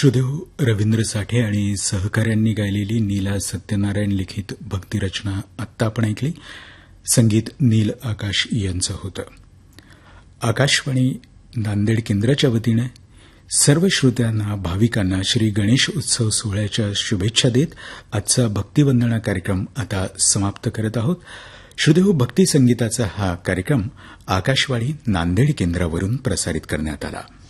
श्रुदेव रवींद्र साठे आणि सहकाऱ्यांनी गायलेली नीला सत्यनारायण लिखित भक्तिरचना आत्ता आपण ऐकली. संगीत नील आकाश यांचं होतं. आकाशवाणी नांदेड केंद्राच्या वतीने सर्व श्रोत्यांना भाविकांना श्री गणेश उत्सव सोहळ्याच्या शुभेच्छा देत आजचा भक्तिवंदना कार्यक्रम आता समाप्त करत आहोत. श्रुदेव भक्ती संगीताचा हा कार्यक्रम आकाशवाणी नांदेड केंद्रावरून प्रसारित करण्यात आला.